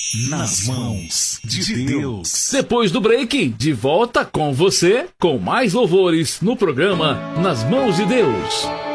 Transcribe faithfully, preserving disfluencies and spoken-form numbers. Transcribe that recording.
nas mãos de Deus. Depois do break, de volta com você, com mais louvores no programa Nas Mãos de Deus.